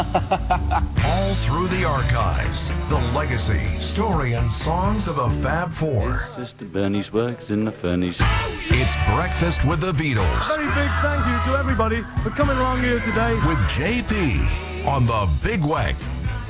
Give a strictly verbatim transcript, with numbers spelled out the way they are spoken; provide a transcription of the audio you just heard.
All through the archives, the legacy, story, and songs of the Fab Four. Sister Bernie's works in the furnace. It's Breakfast with the Beatles. Very big thank you to everybody for coming along here today. With J P on the Big Wag.